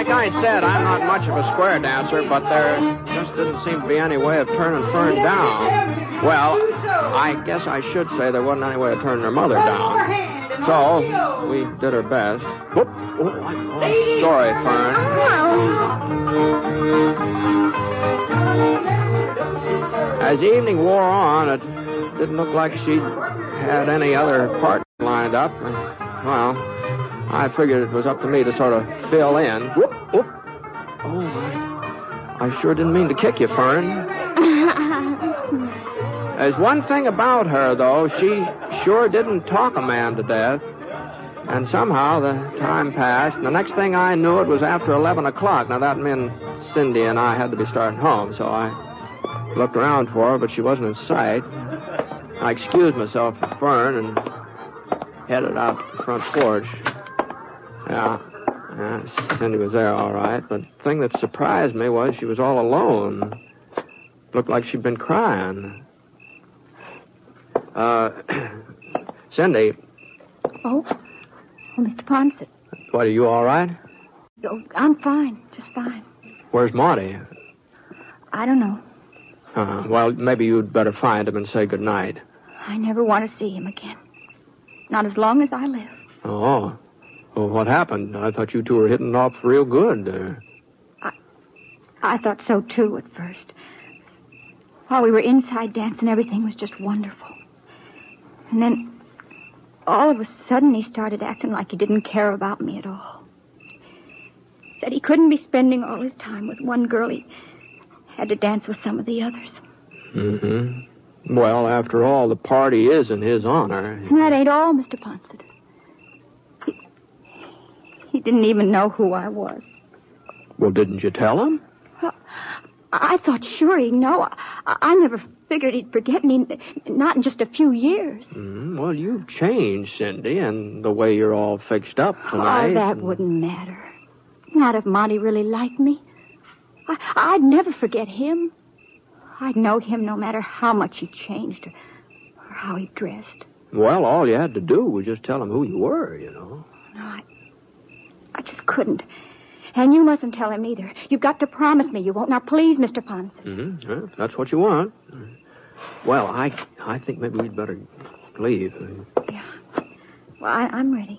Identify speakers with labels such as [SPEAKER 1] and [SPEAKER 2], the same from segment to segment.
[SPEAKER 1] like I said, I'm not much of a square dancer, but there just didn't seem to be any way of turning Fern down. Well, I guess I should say there wasn't any way of turning her mother down. So, we did our best. Whoop. Sorry, Fern. As the evening wore on, it didn't look like she had any other part lined up. Well, I figured it was up to me to sort of fill in. Whoop, whoop. Oh, I sure didn't mean to kick you, Fern. There's one thing about her, though. She sure didn't talk a man to death. And somehow the time passed, and the next thing I knew, it was after 11 o'clock. Now, that meant Cindy and I had to be starting home, so I looked around for her, but she wasn't in sight. I excused myself from Fern and headed out the front porch. Yeah, Cindy was there all right, but the thing that surprised me was she was all alone. Looked like she'd been crying. Cindy.
[SPEAKER 2] Oh, Mr. Ponset.
[SPEAKER 1] What, are you all right?
[SPEAKER 2] Oh, I'm fine, just fine.
[SPEAKER 1] Where's Marty?
[SPEAKER 2] I don't know.
[SPEAKER 1] Well, maybe you'd better find him and say goodnight.
[SPEAKER 2] I never want to see him again. Not as long as I live.
[SPEAKER 1] Oh. Well, what happened? I thought you two were hitting off real good.
[SPEAKER 2] I thought so, too, at first. While we were inside dancing, everything was just wonderful. And then, all of a sudden, he started acting like he didn't care about me at all. Said he couldn't be spending all his time with one girl. He had to dance with some of the others.
[SPEAKER 1] Mm-hmm. Well, after all, the party is in his honor.
[SPEAKER 2] And that ain't all, Mr. Ponset. He didn't even know who I was.
[SPEAKER 1] Well, didn't you tell him?
[SPEAKER 2] Well, I thought sure he'd know. I never figured he'd forget me, not in just a few years.
[SPEAKER 1] Well, you've changed, Cindy, and the way you're all fixed up tonight.
[SPEAKER 2] Oh, that wouldn't matter. Not if Monty really liked me. I'd never forget him. I'd know him no matter how much he changed or how he dressed.
[SPEAKER 1] Well, all you had to do was just tell him who you were, you know.
[SPEAKER 2] No, I just couldn't. And you mustn't tell him either. You've got to promise me you won't. Now, please, Mr. Ponset.
[SPEAKER 1] Mm-hmm. Well, if that's what you want. Well, I think maybe we'd better leave.
[SPEAKER 2] Yeah. Well, I'm ready.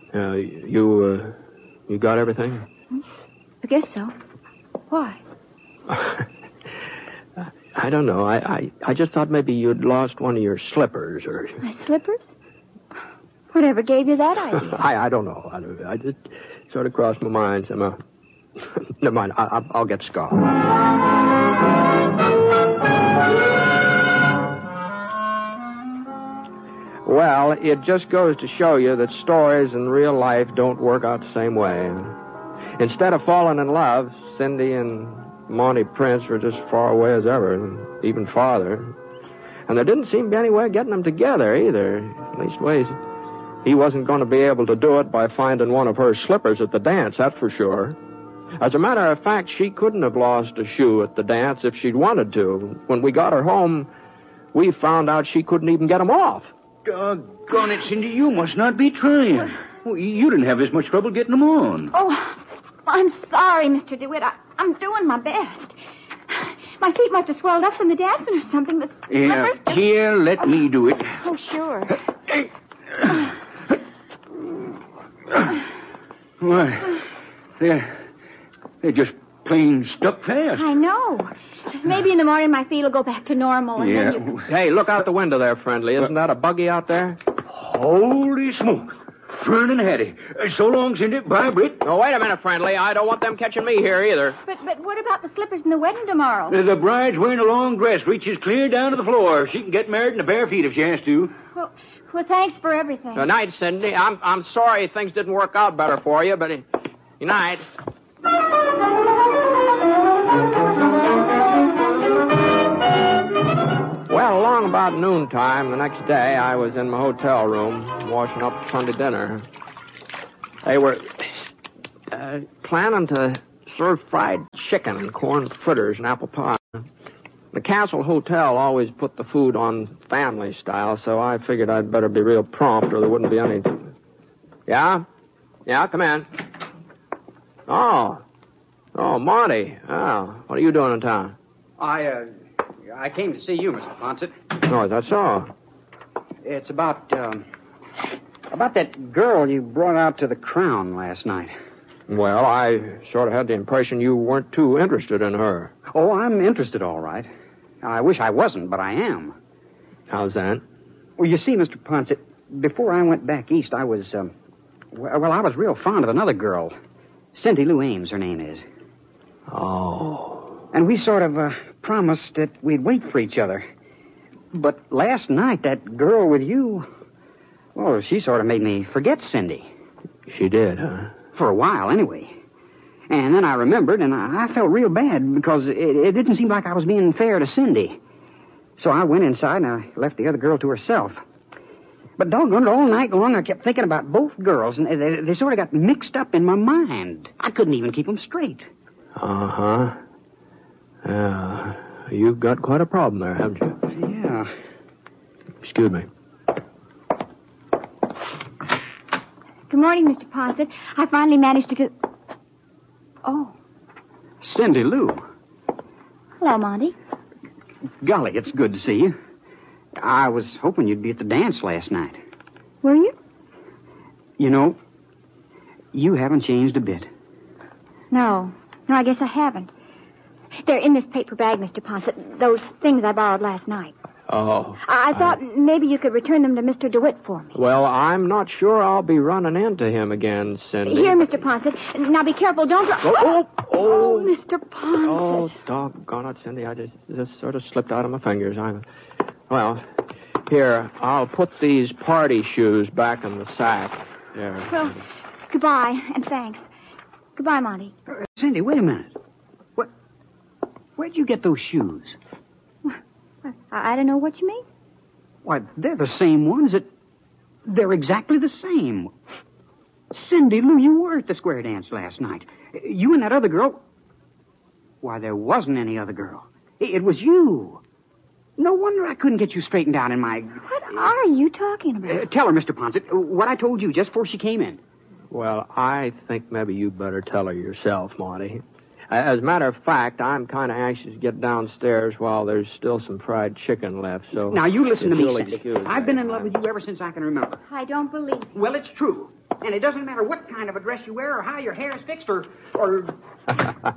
[SPEAKER 1] You got everything?
[SPEAKER 2] I guess so. Why?
[SPEAKER 1] I don't know. I just thought maybe you'd lost one of your slippers or...
[SPEAKER 2] My slippers? Whatever gave you that idea?
[SPEAKER 1] I don't know. I just sort of crossed my mind somehow. Never mind. I'll get Scott. Well, it just goes to show you that stories in real life don't work out the same way. Instead of falling in love, Cindy and Monty Prince were just far away as ever, and even farther. And there didn't seem to be any way of getting them together either. Leastways, he wasn't going to be able to do it by finding one of her slippers at the dance, that's for sure. As a matter of fact, she couldn't have lost a shoe at the dance if she'd wanted to. When we got her home, we found out she couldn't even get them off.
[SPEAKER 3] Doggone it, Cindy, you must not be trying. Well, you didn't have this much trouble getting them on.
[SPEAKER 2] Oh, I'm sorry, Mr. DeWitt. I'm doing my best. My feet must have swelled up from the dancing or something. The slippers just...
[SPEAKER 3] Here, let me do it.
[SPEAKER 2] Oh, sure.
[SPEAKER 3] Why, they're just plain stuck fast.
[SPEAKER 2] I know. Maybe in the morning my feet will go back to normal. And then you...
[SPEAKER 1] Hey, look out the window there, friendly. Isn't that a buggy out there?
[SPEAKER 3] Holy smoke. Fern and Hattie. So long, Cindy. Bye, Britt.
[SPEAKER 1] Oh, wait a minute, friendly. I don't want them catching me here either.
[SPEAKER 2] But what about the slippers in the wedding tomorrow?
[SPEAKER 3] The bride's wearing a long dress, reaches clear down to the floor. She can get married in the bare feet if she has to.
[SPEAKER 2] Well, thanks for everything.
[SPEAKER 1] Good night, Cindy. I'm sorry things didn't work out better for you, but good night. Well, along about noontime the next day, I was in my hotel room washing up Sunday dinner. They were planning to serve fried chicken and corn fritters and apple pie. The Castle Hotel always put the food on family style, so I figured I'd better be real prompt or there wouldn't be any... Yeah? Yeah, come in. Oh, Oh, Monty. Oh, what are you doing in town?
[SPEAKER 4] I came to see you, Mr. Ponset.
[SPEAKER 1] Oh, is that so?
[SPEAKER 4] It's about that girl you brought out to the Crown last night.
[SPEAKER 1] Well, I sort of had the impression you weren't too interested in her.
[SPEAKER 4] Oh, I'm interested, all right. I wish I wasn't, but I am.
[SPEAKER 1] How's that?
[SPEAKER 4] Well, you see, Mr. Ponset, before I went back east, I was, I was real fond of another girl. Cindy Lou Ames, her name is.
[SPEAKER 1] Oh.
[SPEAKER 4] And we sort of promised that we'd wait for each other. But last night, that girl with you, well, she sort of made me forget Cindy.
[SPEAKER 1] She did, huh?
[SPEAKER 4] For a while, anyway. And then I remembered, and I felt real bad because it didn't seem like I was being fair to Cindy. So I went inside and I left the other girl to herself. But doggone it, all night long I kept thinking about both girls, and they sort of got mixed up in my mind. I couldn't even keep them straight.
[SPEAKER 1] Uh-huh. Yeah. You've got quite a problem there, haven't you?
[SPEAKER 4] Yeah.
[SPEAKER 1] Excuse me.
[SPEAKER 2] Good morning, Mr. Ponset. I finally managed to get... Oh.
[SPEAKER 4] Cindy Lou.
[SPEAKER 2] Hello, Monty.
[SPEAKER 4] Golly, it's good to see you. I was hoping you'd be at the dance last night.
[SPEAKER 2] Were you?
[SPEAKER 4] You know, you haven't changed a bit.
[SPEAKER 2] No, I guess I haven't. They're in this paper bag, Mr. Ponset. Those things I borrowed last night.
[SPEAKER 1] Oh.
[SPEAKER 2] I thought maybe you could return them to Mr. DeWitt for me.
[SPEAKER 1] Well, I'm not sure I'll be running into him again, Cindy.
[SPEAKER 2] Here, Mr. Ponset. Now be careful. Don't... Oh, Mr. Ponset.
[SPEAKER 1] Oh, doggone it, Cindy. I just sort of slipped out of my fingers. Well, here, I'll put these party shoes back in the sack. There.
[SPEAKER 2] Well, goodbye, and thanks. Goodbye, Monty.
[SPEAKER 4] Cindy, wait a minute. Where'd you get those shoes?
[SPEAKER 2] I don't know what you mean.
[SPEAKER 4] Why, they're the same ones they're exactly the same. Cindy Lou, you were at the square dance last night. You and that other girl... Why, there wasn't any other girl. It was you. No wonder I couldn't get you straightened out in my...
[SPEAKER 2] What are you talking about?
[SPEAKER 4] Tell her, Mr. Ponset, what I told you just before she came in.
[SPEAKER 1] Well, I think maybe you better tell her yourself, Monty. As a matter of fact, I'm kind of anxious to get downstairs while there's still some fried chicken left, so...
[SPEAKER 4] Now, you listen to me, Cindy.
[SPEAKER 1] Excuse me.
[SPEAKER 4] I've been in love with you ever since I can remember.
[SPEAKER 2] I don't believe it.
[SPEAKER 4] Well, it's true. And it doesn't matter what kind of a dress you wear or how your hair is fixed or...